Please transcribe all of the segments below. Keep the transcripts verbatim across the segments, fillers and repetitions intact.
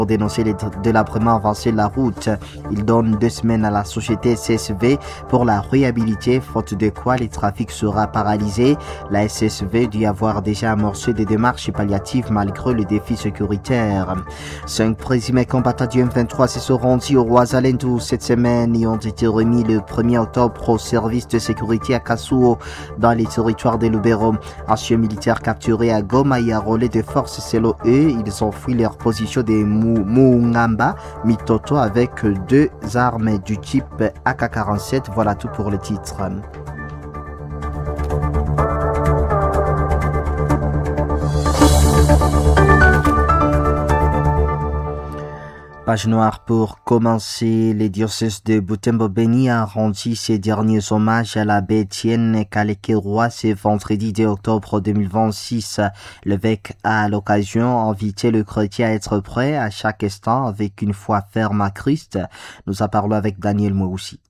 Pour dénoncer les délabrements avancés de la route, il donne deux semaines à la société S S V pour la réhabiliter, faute de quoi le trafic sera paralysé. La S S V dit avoir déjà amorcé des démarches palliatives malgré le défi sécuritaire. Cinq présumés combattants du M vingt-trois se sont rendus au Roi-Zalendou cette semaine et ont été remis le premier octobre au service de sécurité à Kasuo, dans les territoires de Lubero. Anciens militaires capturés à Goma et à relais de force selon eux, ils ont fui leur position des Mungamba, Mitoto avec deux armes du type A K quarante-sept. Voilà tout pour le titre. Page noire pour commencer. Les diocèses de Butembo-Beni a rendu ses derniers hommages à l'abbé Étienne Kalekeroy ce vendredi deux octobre deux mille vingt-six. L'évêque a à l'occasion invité le chrétien à être prêt à chaque instant avec une foi ferme à Christ. Nous en parlons avec Daniel Mouroussi.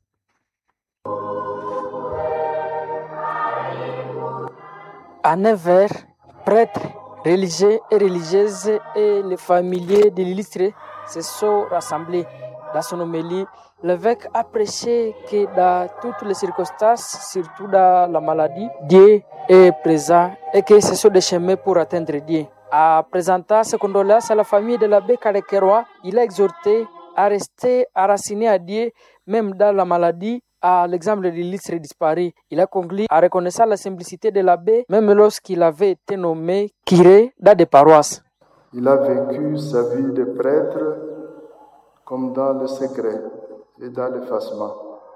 À neuf heures, prêtres, religieux et religieuses et les familiers de l'illustré se sont rassemblés. Dans son homélie, l'évêque a prêché que dans toutes les circonstances, surtout dans la maladie, Dieu est présent et que ce sont des chemins pour atteindre Dieu. En présentant ses condoléances à la famille de l'abbé Kalekeroy, il a exhorté à rester enraciné à Dieu, même dans la maladie. À l'exemple de l'illustre disparu, il a conclu en reconnaissant la simplicité de l'abbé, même lorsqu'il avait été nommé curé dans des paroisses. Il a vécu sa vie de prêtre comme dans le secret et dans l'effacement.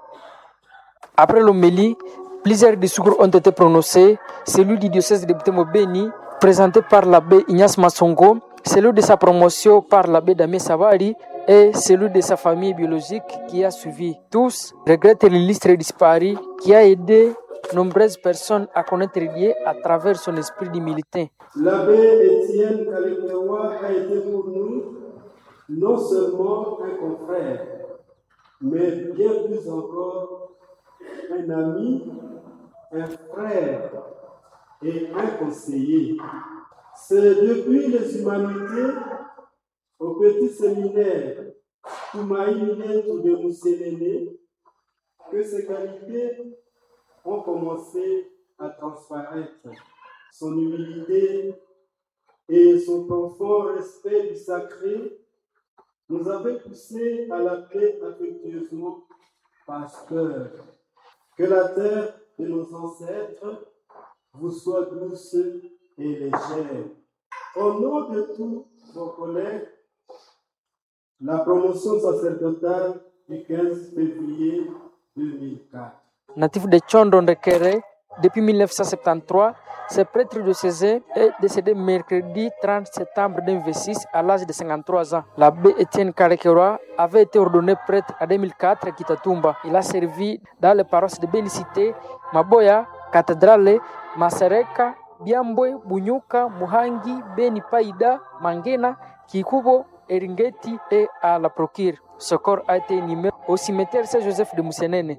Après l'homélie, plusieurs discours ont été prononcés, celui du diocèse de Butembo-Beni, présenté par l'abbé Ignace Massongo, celui de sa promotion par l'abbé Damien Savary et celui de sa famille biologique qui a suivi. Tous regrettent l'illustre disparu qui a aidé nombreuses personnes à connaître Dieu à travers son esprit d'humilité. L'abbé Étienne Kalekeroy a été pour nous non seulement un confrère, mais bien plus encore un ami, un frère et un conseiller. C'est depuis les humanités au petit séminaire Toumaï-Minetou de Mousséléné que ces qualités ont commencé à transparaître. Son humilité et son profond respect du sacré nous avaient poussés à l'appeler affectueusement pasteur. Que la terre de nos ancêtres vous soit douce et légère. Au nom de tous vos collègues, la promotion sacerdotale du quinze février deux mille quatre. Natif de Tchondon-de-Kéré, depuis mille neuf cent soixante-treize, ce prêtre diocésain est décédé mercredi trente septembre deux mille vingt-six à l'âge de cinquante-trois ans. L'abbé Étienne Kalekeroy avait été ordonné prêtre en deux mille quatre à Kitatumba. Il a servi dans les paroisses de Bélicité, Maboya, Cathédrale, Masereka, Biambwe, Bunyuka, Muhangi, Beni Païda, Mangena, Kikubo, Eringeti et à la Procure. Ce corps a été inhumé au cimetière Saint-Joseph de Moussénéné.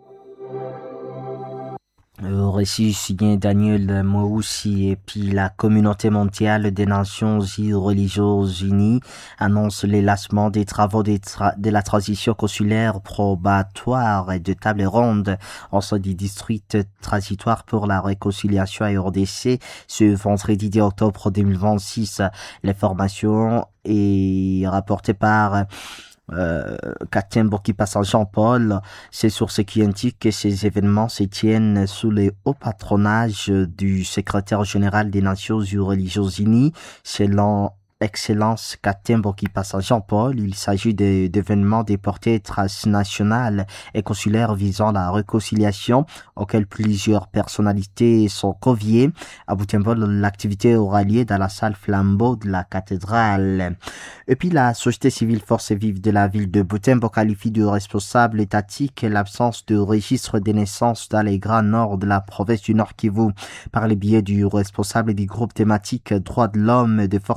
Le récit signé Daniel Mouroussi. Et puis la communauté mondiale des Nations religieuses unies annonce l'élancement des travaux de, tra- de la transition consulaire probatoire et de table ronde en sein du district transitoire pour la réconciliation à R D C ce vendredi deux octobre deux mille vingt-six. L'information est rapportée par Euh, Katien Bokipa Jean-Paul. Ces sources qui indiquent que ces événements se tiennent sous le haut patronage du secrétaire général des Nations religieuses unies. Selon Excellence Katien Bokipa Jean-Paul, il s'agit de, d'événements de portée transnationale et consulaire visant la réconciliation auxquels plusieurs personnalités sont conviées. À Butembo, l'activité aura lieu dans la salle Flambeau de la cathédrale. Et puis la société civile Force Vive de la ville de Butembo qualifie de responsable étatique l'absence de registre des naissances dans les grands nord de la province du Nord Kivu. Par le biais du responsable du groupe thématique droits de l'homme de Force Vive locale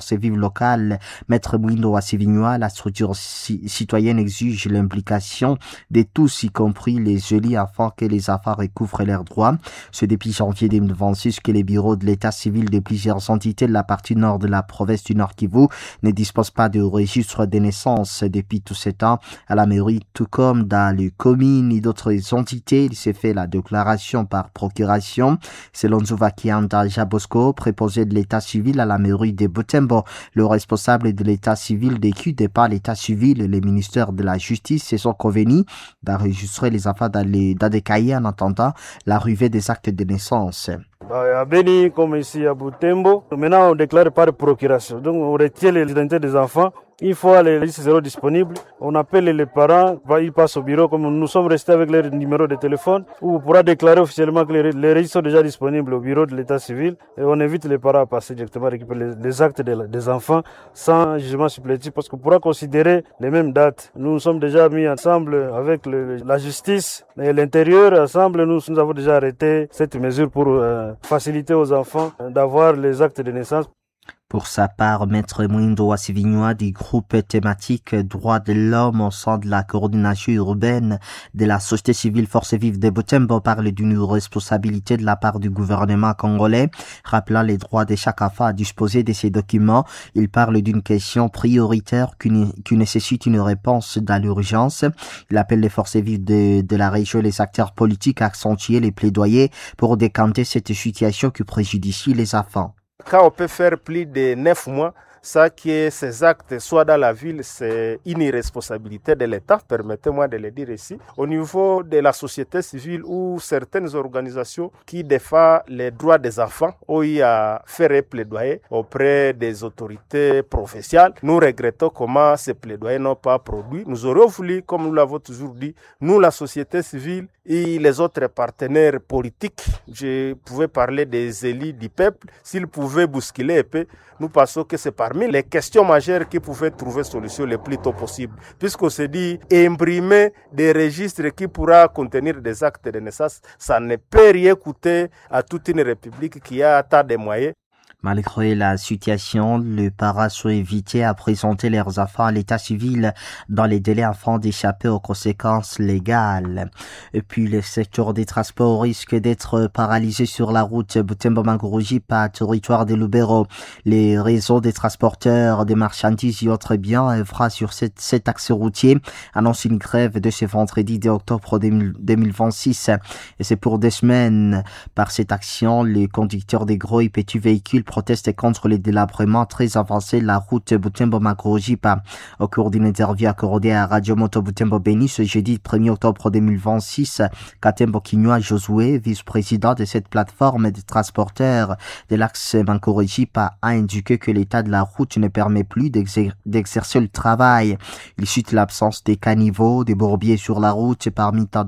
locale. Maître Mouindo Assivignois, la structure ci- citoyenne exige l'implication de tous, y compris les jolis, afin que les affaires recouvrent leurs droits. C'est depuis janvier deux mille vingt-six que les bureaux de l'état civil de plusieurs entités de la partie nord de la province du Nord Kivu ne disposent pas de registre des naissances. Depuis tout ce temps, à la mairie, tout comme dans les communes et d'autres entités, il s'est fait la déclaration par procuration. Selon Zouvakianda Jabosco, préposé de l'état civil à la mairie de Butembo, le responsable de l'état civil décudé par l'état civil et le ministère de la justice se sont convenus d'enregistrer les affaires dans, les, dans des cahiers en attendant l'arrivée des actes de naissance. À Beni, comme ici à Butembo, maintenant on déclare par procuration. Donc on retient les identités des enfants. Une fois les listes seront disponibles, on appelle les parents, ils passent au bureau, comme nous sommes restés avec leur numéro de téléphone, où on pourra déclarer officiellement que les, les registres sont déjà disponibles au bureau de l'état civil, et on invite les parents à passer directement récupérer les, les actes de, des enfants sans jugement supplétif, parce qu'on pourra considérer les mêmes dates. Nous nous sommes déjà mis ensemble avec le, la justice et l'intérieur, ensemble nous, nous avons déjà arrêté cette mesure pour euh, faciliter aux enfants d'avoir les actes de naissance. Pour sa part, Maître Mouindo Assivignois du groupe thématique Droits de l'homme au sein de la coordination urbaine de la société civile Force Vive de Butembo parle d'une responsabilité de la part du gouvernement congolais, rappelant les droits de chaque enfant à disposer de ces documents. Il parle d'une question prioritaire qui, qui nécessite une réponse dans l'urgence. Il appelle les forces vives de, de la région et les acteurs politiques à accentuer les plaidoyers pour décanter cette situation qui préjudicie les enfants. Quand on peut faire plus de neuf mois, ça que ces actes soient dans la ville, c'est une irresponsabilité de l'État, permettez-moi de le dire ici. Au niveau de la société civile ou certaines organisations qui défendent les droits des enfants, ont eu à faire un plaidoyer auprès des autorités provinciales. Nous regrettons comment ces plaidoyers n'ont pas produit. Nous aurions voulu, comme nous l'avons toujours dit, nous, la société civile et les autres partenaires politiques, je pouvais parler des élus du peuple, s'ils pouvaient bousculer un peu, nous pensons que c'est parmi les questions majeures qui pouvaient trouver solution le plus tôt possible. Puisqu'on se dit, imprimer des registres qui pourra contenir des actes de naissance, ça ne peut rien coûter à toute une république qui a tant de moyens. Malgré la situation, les parents sont invités à présenter leurs enfants à l'état civil dans les délais afin d'échapper aux conséquences légales. Et puis, le secteur des transports risque d'être paralysé sur la route Butembo-Mangurujipa, territoire de Lubero. Les réseaux des transporteurs des marchandises et autres biens œuvrant sur cet, cet axe routier annoncent une grève de ce vendredi deux octobre deux mille vingt-six. Et c'est pour deux semaines. Par cette action, les conducteurs des gros et petits véhicules protestent contre les délabrements très avancés de la route Butembo-Mangurujipa. Au cours d'une interview accordée à Radio Moto Butembo Beni ce jeudi premier octobre deux mille vingt-six, Katembo Kinyua Josué, vice-président de cette plateforme de transporteurs de l'axe Mangurujipa, a indiqué que l'état de la route ne permet plus d'exer- d'exercer le travail. Il cite l'absence des caniveaux, des bourbiers sur la route parmi tant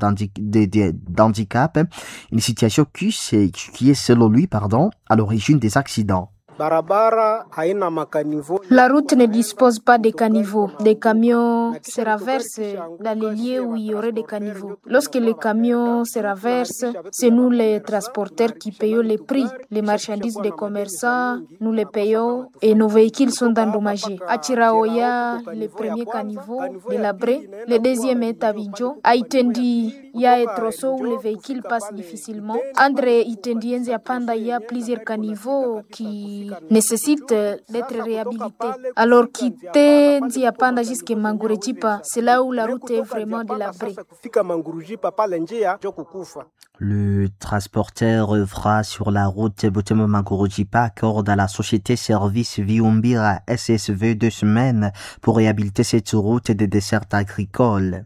d'handicaps, une situation qui, qui est selon lui, pardon, à l'origine des accidents. La route ne dispose pas de caniveaux. Des camions se raversent dans les lieux où il y aurait des caniveaux. Lorsque les camions se raversent, c'est nous les transporteurs qui payons les prix. Les marchandises des commerçants, nous les payons et nos véhicules sont endommagés. À Chiraoya, le premier caniveau délabré. Le deuxième est à Bidjo. À Itendi, il y a un trosso où les véhicules passent difficilement. Entre Itendi et Nziapanda, il y a plusieurs caniveaux qui nécessite d'être réhabilité. Alors quitter Nziapanda jusqu'à Mangurujipa, c'est là où la route est vraiment délabrée. Le transporteur œuvra sur la route Butembo-Mangurujipa accorde à la société Service Viumbira S S V deux semaines pour réhabiliter cette route des desserts agricoles.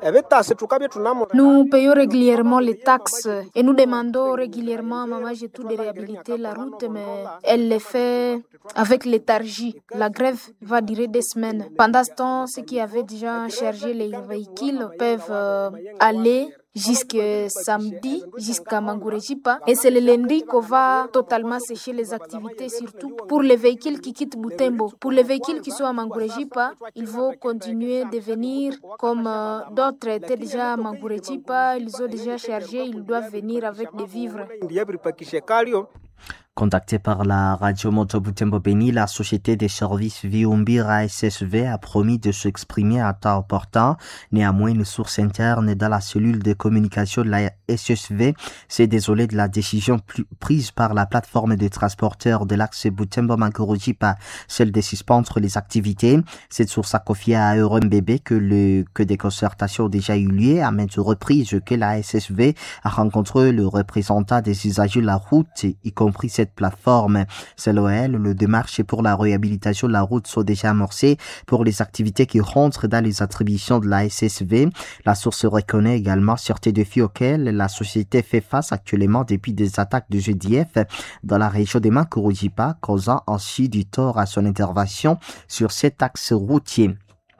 Nous payons régulièrement les taxes et nous demandons régulièrement à Maman Jetou de réhabiliter la route, mais elle le fait avec léthargie. La grève va durer des semaines. Pendant ce temps, ceux qui avaient déjà chargé les véhicules peuvent euh, aller jusqu'à samedi, jusqu'à Mangurujipa. Et c'est le lundi qu'on va totalement sécher les activités, surtout pour les véhicules qui quittent Butembo. Pour les véhicules qui sont à Mangurujipa, ils vont continuer de venir comme euh, d'autres étaient déjà à Mangurujipa. Ils ont déjà chargé, ils doivent venir avec des vivres. Contactée par la radio Moto Butembo Beni, la société des services Viumbira S S V a promis de s'exprimer à temps opportun. Néanmoins, une source interne dans la cellule de communication de la S S V s'est désolée de la décision prise par la plateforme des transporteurs de l'axe Butembo-Makorojipa, celle de suspendre les activités. Cette source a confié à E R M B B que, le, que des concertations ont déjà eu lieu à maintes reprises, que la S S V a rencontré le représentant des usagers de la route, y compris cette plateforme. Selon elle, le démarche pour la réhabilitation de la route sont déjà amorcées pour les activités qui rentrent dans les attributions de la S S V. La source reconnaît également certains défis auxquels la société fait face actuellement depuis des attaques de G D F dans la région de Makorojipa, causant ainsi du tort à son intervention sur cet axe routier.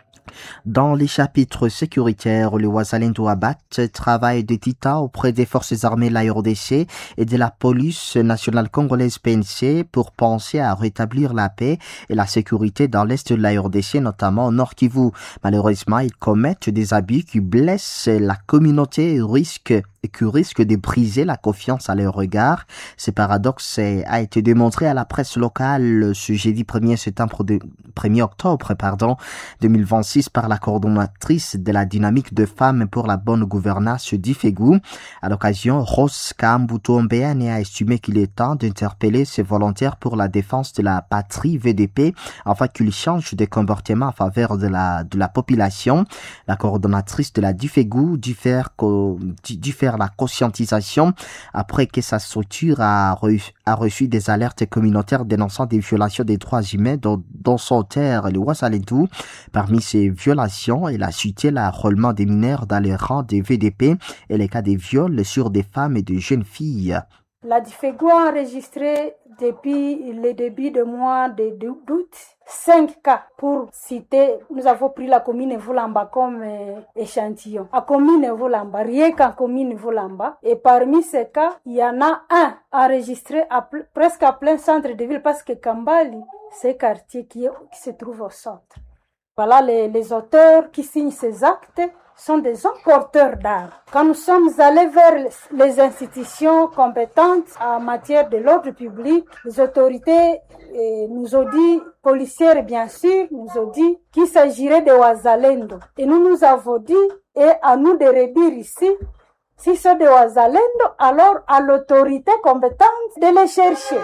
Dans les chapitres sécuritaires, le Wazalendo Abat travaille de titan auprès des forces armées de la R D C et de la police nationale congolaise P N C pour penser à rétablir la paix et la sécurité dans l'est de la R D C, notamment au Nord Kivu. Malheureusement, ils commettent des abus qui blessent la communauté et risquent et qui risquent de briser la confiance à leur regard. Ce paradoxe a été démontré à la presse locale ce jeudi premier septembre de, premier octobre, pardon, deux mille vingt-six par la coordonnatrice de la dynamique de femmes pour la bonne gouvernance du Fégou. À l'occasion, Rose Kambutombeane a estimé qu'il est temps d'interpeller ces volontaires pour la défense de la patrie V D P afin qu'ils changent de comportement en faveur de la, de la population. La coordonnatrice de la Dufégou dut faire, dut faire la conscientisation après que sa structure a, re, a reçu des alertes communautaires dénonçant des violations des droits humains dans, dans son terre, le Wazalendo. Parmi ces violations, il a cité l'enrôlement des mineurs dans les rangs des V D P et les cas de viols sur des femmes et de jeunes filles. La Dufégou a enregistré depuis le début du mois d'août cinq cas. Pour citer, nous avons pris la commune Volamba comme euh, échantillon. À commune Volamba, rien qu'en commune Volamba. Et parmi ces cas, il y en a un enregistré à, presque à plein centre de ville parce que Kambali, c'est un quartier qui, est, qui se trouve au centre. Voilà, les, les auteurs qui signent ces actes sont des hommes porteurs d'armes. Quand nous sommes allés vers les institutions compétentes en matière de l'ordre public, les autorités eh, nous ont dit, policières bien sûr, nous ont dit qu'il s'agirait de Wazalendo. Et nous nous avons dit, et à nous de redire ici, si c'est de Wazalendo, alors à l'autorité compétente de les chercher.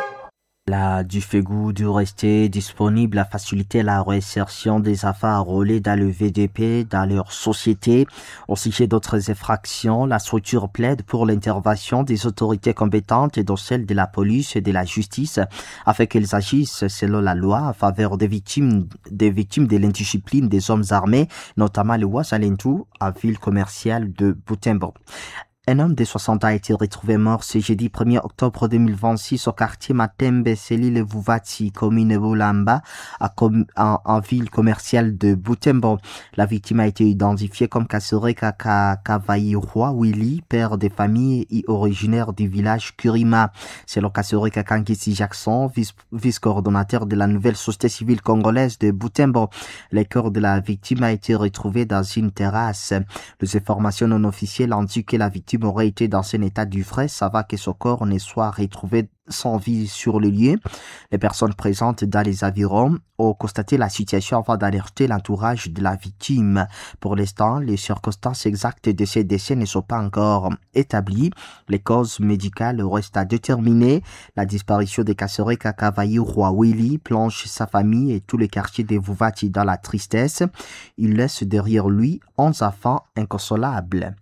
La Dufégou dut rester disponible à faciliter la réinsertion des affaires enrôlés dans le V D P dans leur société. Au sujet d'autres infractions, la structure plaide pour l'intervention des autorités compétentes dont celle de la police et de la justice afin qu'elles agissent selon la loi en faveur des victimes, des victimes de l'indiscipline des hommes armés, notamment le Wazalendo, en ville commerciale de Butembo. Un homme de soixante ans a été retrouvé mort ce jeudi premier octobre deux mille vingt-six au quartier Matembe, Selile Vuvati, commune Bolamba, en, en ville commerciale de Butembo. La victime a été identifiée comme Kasereka Kavairoi Willy, père de famille et originaire du village Kurima. Selon Kasereka Kankisi Jackson, vice, vice-coordonnateur de la nouvelle société civile congolaise de Butembo, le corps de la victime a été retrouvé dans une terrasse. Les informations non officielles indiquent que la victime aurait été dans un état d'ivresse avant que son corps ne soit retrouvé sans vie sur le lieu. Les personnes présentes dans les environs ont constaté la situation avant d'alerter l'entourage de la victime. Pour l'instant, les circonstances exactes de ces décès ne sont pas encore établies. Les causes médicales restent à déterminer. La disparition de Kasereka Kavairoi Willy plonge sa famille et tout le quartier de Vuvati dans la tristesse. Il laisse derrière lui onze enfants inconsolables.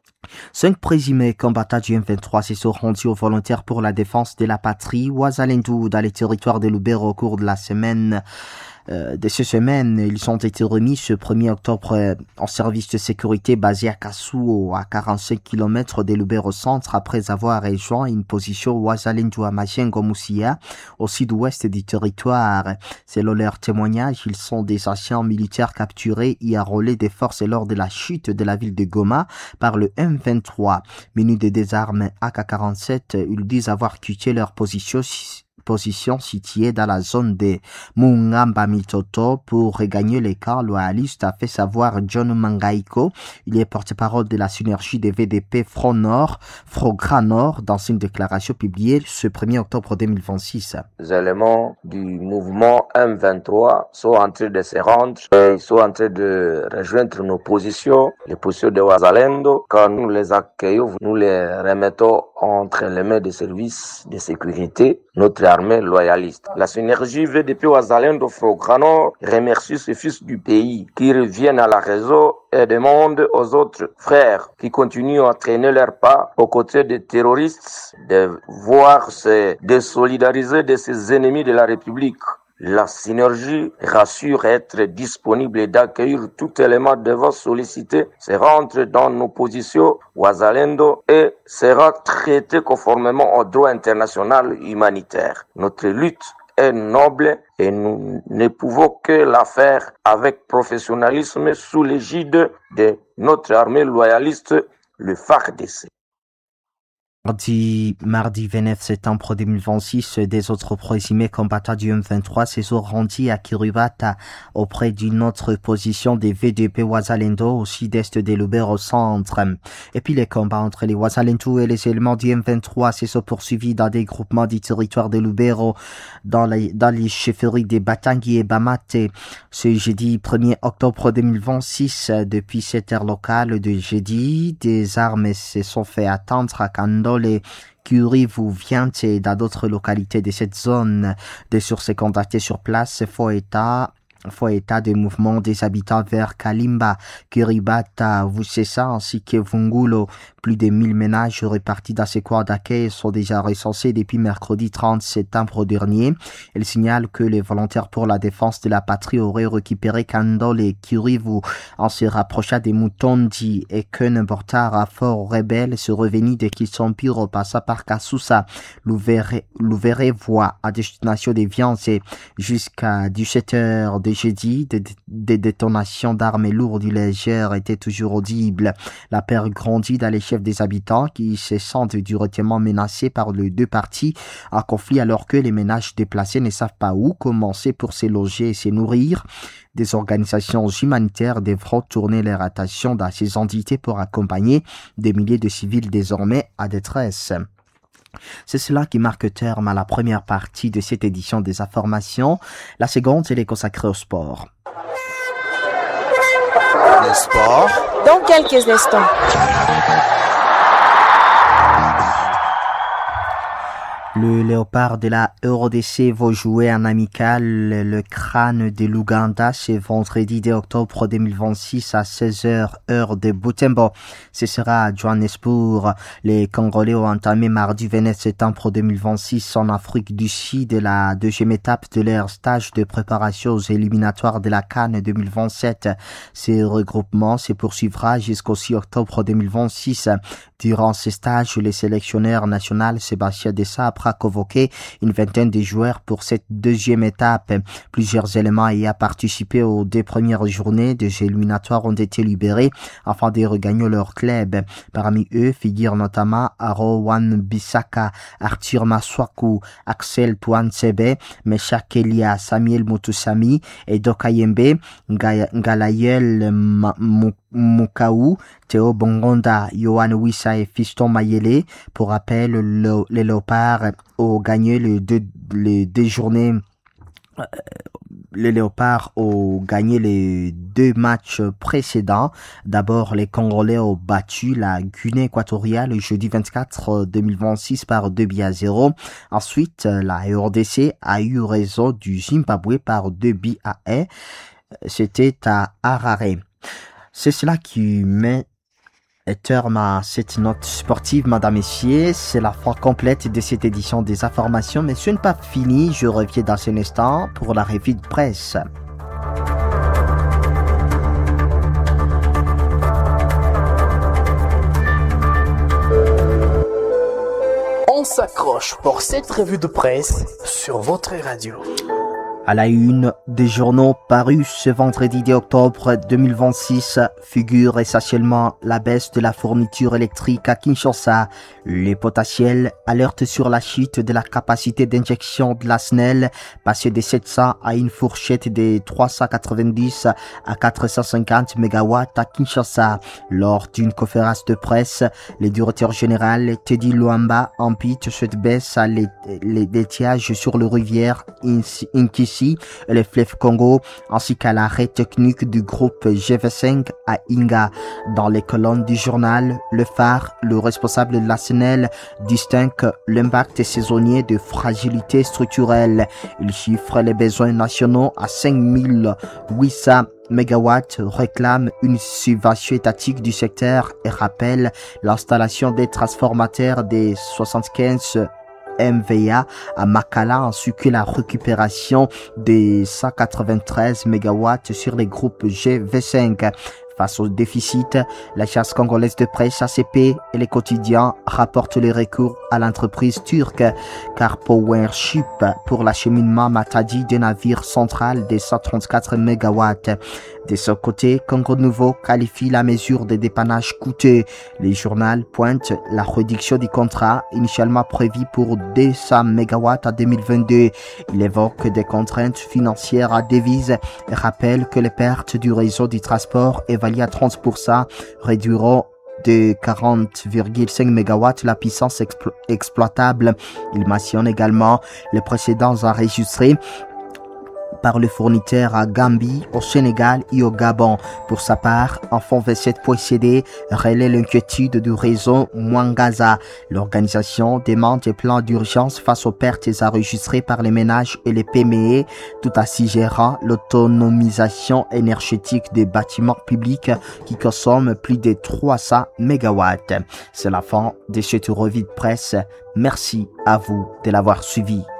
Cinq présumés combattants du M vingt-trois se sont rendus aux volontaires pour la défense de la patrie Wazalendo dans les territoires de Lubero au cours de la semaine. Euh, de ces semaines, ils ont été remis ce premier octobre euh, en service de sécurité basé à Kasuo, à quarante-cinq kilomètres de Lubero Centre, après avoir rejoint une position Wazalendo à Majengo Musia, au sud-ouest du territoire. Selon leur témoignage, ils sont des anciens militaires capturés et enrôlés des forces lors de la chute de la ville de Goma par le M vingt-trois. Munis de des armes A K quarante-sept, ils disent avoir quitté leur position position située dans la zone de Mungamba-Mitoto pour regagner les camps loyalistes, a fait savoir John Mangaiko. Il est porte-parole de la synergie des V D P Front Nord, Front Grand Nord, dans une déclaration publiée ce premier octobre deux mille vingt-six. Les éléments du mouvement M vingt-trois sont en train de se rendre et ils sont en train de rejoindre nos positions, les positions de Wazalendo. Quand nous les accueillons, nous les remettons entre les mains des services de sécurité, notre armée loyaliste. La synergie V D P Wazalendo Front Grand Nord remercie ces fils du pays qui reviennent à la raison et demande aux autres frères qui continuent à traîner leurs pas aux côtés des terroristes de voir se désolidariser de ces ennemis de la République. La synergie rassure être disponible et d'accueillir tout élément devant solliciter, se rendre dans nos positions Wazalendo et sera traité conformément au droit international humanitaire. Notre lutte est noble et nous ne pouvons que la faire avec professionnalisme sous l'égide de notre armée loyaliste, le F A R D C. Mardi, mardi vingt-neuf septembre deux mille vingt-six, des autres présumés combattants du M vingt-trois se sont rendus à Kiribati auprès d'une autre position des V D P Wazalendo au sud-est de Lubero au centre. Et puis les combats entre les Wazalendo et les éléments du M vingt-trois se sont poursuivis dans des groupements du territoire de Lubero, dans les, dans les chefferies de Batangi et Bamate. Ce jeudi premier octobre deux mille vingt-six, depuis cette heure locale de jeudi, des armes se sont fait attendre à Kando, les Kurivu, Viante et dans d'autres localités de cette zone. Des sources contactées sur place font état font état des mouvements des habitants vers Kalimba, Kiribati, Vusesa ainsi que Vungulo. Plus de mille ménages répartis dans ces coins d'accueil sont déjà recensés depuis mercredi trente septembre dernier. Elle signale que les volontaires pour la défense de la patrie auraient récupéré Kandol et Kurivu en se rapprochant des Mutondi et que Nembortar à fort rebelle se revenus de Kisompiro passa par Kasusa, l'ouvert voie à destination des Viances jusqu'à dix-sept heures de jeudi. Des, des détonations d'armes lourdes et légères étaient toujours audibles. La peur grandit dans les chefs des habitants qui se sentent directement menacés par les deux parties en conflit alors que les ménages déplacés ne savent pas où commencer pour se loger et se nourrir. Des organisations humanitaires devront tourner leur attention dans ces entités pour accompagner des milliers de civils désormais à détresse. C'est cela qui marque terme à la première partie de cette édition des informations. La seconde, elle est consacrée au sport. Le sport. Dans quelques instants. Le Léopard de la R O D C va jouer en amical le Crâne de l'Ouganda ce vendredi deux octobre deux mille vingt-six à seize heures heure de Butembo. Ce sera à Johannesburg. Les Congolais ont entamé mardi vingt-neuf septembre deux mille vingt-six en Afrique du Sud la deuxième étape de leur stage de préparation aux éliminatoires de la CAN deux mille vingt-sept. Ce regroupement se poursuivra jusqu'au six octobre deux mille vingt-six. Durant ce stage, le sélectionneur national Sébastien Desabre a convoqué une vingtaine de joueurs pour cette deuxième étape. Plusieurs éléments ayant participé aux deux premières journées des éliminatoires ont été libérés afin de regagner leur club. Parmi eux figurent notamment Aro Wan-Bissaka, Arthur Maswaku, Axel Touansebe, Mesha Kelia, Samuel Mutusami et Dokayembe, Ngalayel Mukaou, Théo Bongonda, Yohan Wissa et Fiston Mayele. Pour rappel, le, les Léopards ont gagné les deux, les deux journées. Euh, les Léopards ont gagné les deux matchs précédents. D'abord, les Congolais ont battu la Guinée équatoriale le jeudi vingt-quatre deux mille vingt-six par deux buts à zéro. Ensuite, la R O D C a eu raison du Zimbabwe par deux buts à un. C'était à Harare. C'est cela qui met terme à cette note sportive, madame, messieurs. C'est la fin complète de cette édition des informations, mais ce n'est pas fini. Je reviens dans un instant pour la revue de presse. On s'accroche pour cette revue de presse sur votre radio. À la une des journaux parus ce vendredi dix octobre deux mille vingt-six figure essentiellement la baisse de la fourniture électrique à Kinshasa. Les potentiels alertent sur la chute de la capacité d'injection de la S N E L, passée de sept cents à une fourchette de trois cent quatre-vingt-dix à quatre cent cinquante mégawatts à Kinshasa. Lors d'une conférence de presse, le directeur général Teddy Luamba impute cette baisse à l'étiage sur le rivière Inkisi et le fleuve Congo, ainsi qu'à l'arrêt technique du groupe G V cinq à Inga. Dans les colonnes du journal Le Phare, le responsable de la S N E L distingue l'impact saisonnier de fragilité structurelle. Il chiffre les besoins nationaux à cinq mille huit cents mégawatts, réclame une subvention étatique du secteur et rappelle l'installation des transformateurs des soixante-quinze M V A à Makala, ainsi que la récupération des cent quatre-vingt-treize mégawatts sur les groupes G V cinq. Face au déficit, l'agence congolaise de presse A C P et les quotidiens rapportent les recours à l'entreprise turque Car Powership pour l'acheminement Matadi des navires central de cent trente-quatre mégawatts. De son côté, Congo Nouveau qualifie la mesure de dépannage coûteux. Les journaux pointent la réduction du contrat initialement prévu pour deux cents mégawatts en deux mille vingt-deux. Il évoque des contraintes financières à devise et rappelle que les pertes du réseau du transport évaluées à trente pour cent réduiront de quarante virgule cinq mégawatts la puissance explo- exploitable. Il mentionne également les précédents enregistrés par le fournisseur à Gambie, au Sénégal et au Gabon. Pour sa part, Enfant vingt-sept point C D relaie l'inquiétude du réseau Mwangaza. L'organisation demande des plans d'urgence face aux pertes enregistrées par les ménages et les P M E, tout ainsi gérant l'autonomisation énergétique des bâtiments publics qui consomment plus de trois cents mégawatts. C'est la fin de cette revue de presse. Merci à vous de l'avoir suivi.